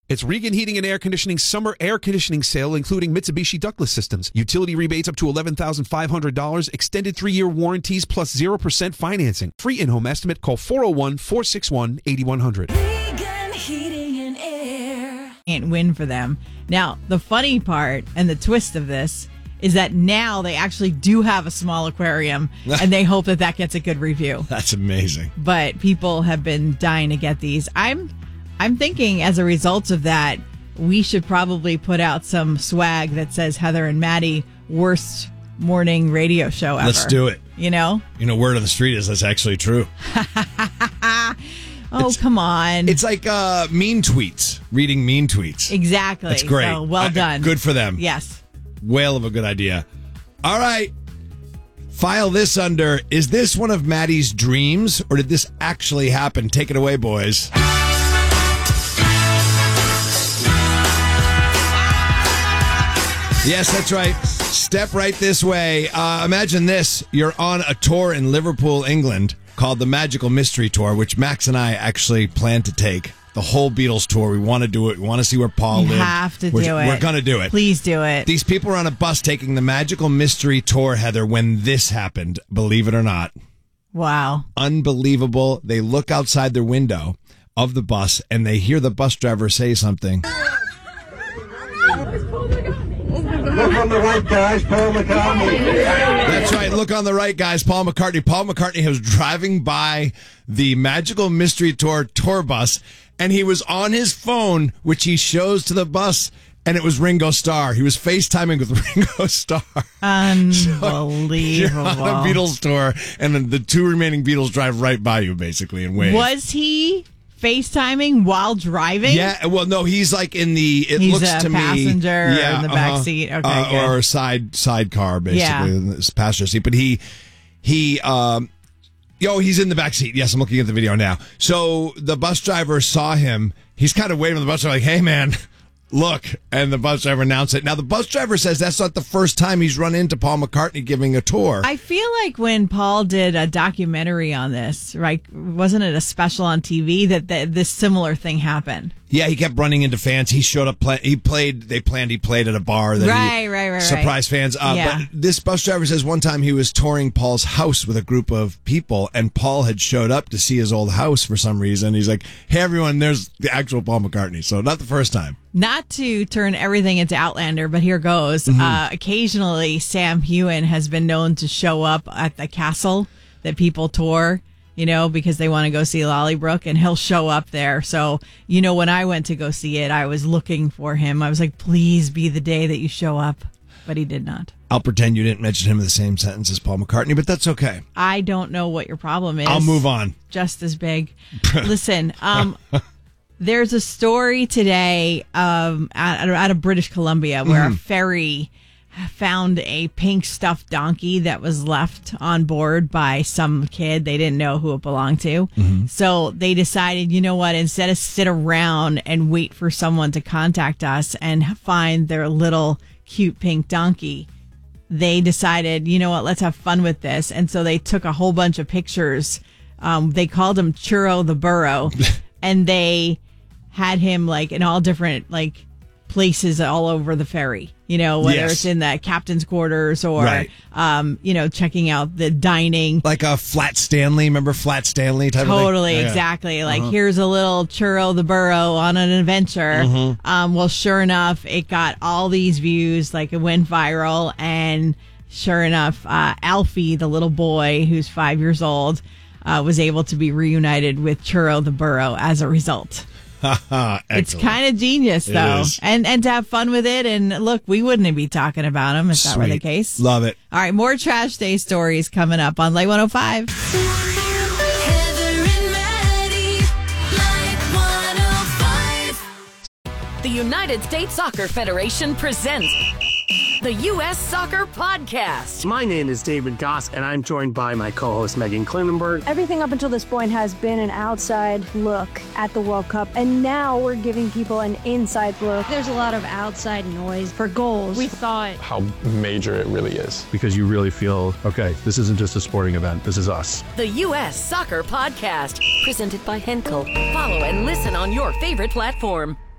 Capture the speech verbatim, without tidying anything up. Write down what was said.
It's Regan Heating and Air Conditioning Summer Air Conditioning Sale, including Mitsubishi ductless systems. Utility rebates up to eleven thousand five hundred dollars. Extended three-year warranties plus zero percent financing. Free in-home estimate. Call four oh one, four six one, eight one zero zero. Regan Heating and Air. Can't win for them. Now, the funny part and the twist of this is that now they actually do have a small aquarium, and they hope that that gets a good review. That's amazing. But people have been dying to get these. I'm I'm thinking as a result of that, we should probably put out some swag that says Heather and Maddie worst morning radio show ever. Let's do it. You know? You know, word on the street is that's actually true. oh, It's- come on. It's like uh, mean tweets, reading mean tweets. Exactly. That's great. So, well Uh, done. good for them. Yes. Whale of a good idea. All right. File this under, is this one of Maddie's dreams, or did this actually happen? Take it away, boys. Yes, that's right. Step right this way. Uh, imagine this. You're on a tour in Liverpool, England, called the Magical Mystery Tour, which Max and I actually plan to take. The whole Beatles tour. We want to do it. We want to see where Paul You lived. have to we're, do it. We're going to do it. Please do it. These people are on a bus taking the Magical Mystery Tour, Heather, when this happened, believe it or not. Wow. Unbelievable. They look outside their window of the bus, and they hear the bus driver say something. Look on the right, guys. Paul McCartney. That's right. Look on the right, guys. Paul McCartney. Paul McCartney was driving by the Magical Mystery Tour tour bus, and he was on his phone, which he shows to the bus, and it was Ringo Starr. He was FaceTiming with Ringo Starr. Unbelievable. You're on a Beatles tour, and then the two remaining Beatles drive right by you, basically, and wave. Was he FaceTiming while driving? Yeah, well, no, he's like in the, it He's looks a to me. passenger yeah, in the back seat. Okay, uh, good. or a side sidecar, basically, Yeah. in this passenger seat. But he, he, um, yo, he's in the back seat. Yes, I'm looking at the video now. So the bus driver saw him. He's kind of waving at the bus driver like, hey, man, look. And the bus driver announced it. Now, the bus driver says that's not the first time he's run into Paul McCartney giving a tour. I feel like when Paul did a documentary on this, right? Wasn't it a special on T V that, that this similar thing happened? Yeah, he kept running into fans. He showed up. Play, he played. They planned. He played at a bar. That Right, he right, right, surprised right. fans. Uh, Yeah. But this bus driver says one time he was touring Paul's house with a group of people, and Paul had showed up to see his old house for some reason. He's like, "Hey, everyone, there's the actual Paul McCartney." So not the first time. Not to turn everything into Outlander, but here goes. Mm-hmm. Uh, occasionally, Sam Heughan has been known to show up at the castle that people tour, you know, because they want to go see Lollybrook, and he'll show up there. So, you know, when I went to go see it, I was looking for him. I was like, please be the day that you show up. But he did not. I'll pretend you didn't mention him in the same sentence as Paul McCartney, but that's okay. I don't know what your problem is. I'll move on. Just as big. Listen, um, there's a story today um, out, out of British Columbia where Mm-hmm. a ferry found a pink stuffed donkey that was left on board by some kid. They didn't know who it belonged to. Mm-hmm. So they decided, you know what, instead of sit around and wait for someone to contact us and find their little cute pink donkey, they decided, you know what, let's have fun with this. And so they took a whole bunch of pictures. Um, they called him Churro the Burro, and they had him like in all different like places all over the ferry, you know, whether Yes. it's in the captain's quarters or, Right. um, you know, checking out the dining. Like a Flat Stanley, remember Flat Stanley type Totally, of thing? Yeah. exactly. Like, here's a little Churro the Burro on an adventure. Mm-hmm. Um, well, sure enough, it got all these views, like it went viral. And sure enough, uh, Alfie, the little boy who's five years old, uh, was able to be reunited with Churro the Burro as a result. It's kind of genius, It though. is. And and to have fun with it. And look, we wouldn't be talking about him if that were the Sweet. case. Love it. All right, more Trash Day stories coming up on Light one oh five. Heather and Maddie, Light one oh five. The United States Soccer Federation presents the U S Soccer Podcast. My name is David Goss, and I'm joined by my co-host Megan Klinenberg. Everything up until this point has been an outside look at the World Cup, and now we're giving people an inside look. There's a lot of outside noise for goals. We thought how major it really is. Because you really feel, okay, this isn't just a sporting event, this is us. The U S Soccer Podcast, presented by Henkel. Follow and listen on your favorite platform.